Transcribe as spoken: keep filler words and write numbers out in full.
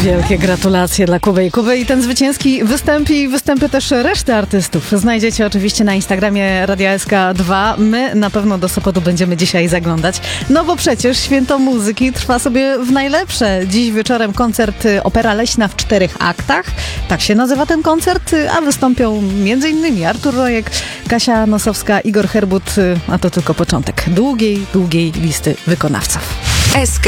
Wielkie gratulacje dla Kuby i Kuby i ten zwycięski występ i występy też reszty artystów znajdziecie oczywiście na Instagramie Radia S K dwa. My na pewno do Sopotu będziemy dzisiaj zaglądać, no bo przecież święto muzyki trwa sobie w najlepsze. Dziś wieczorem koncert Opera Leśna w czterech aktach. Tak się nazywa ten koncert, a wystąpią między innymi Artur Rojek, Kasia Nosowska, Igor Herbut, a to tylko początek długiej, długiej listy wykonawców. S K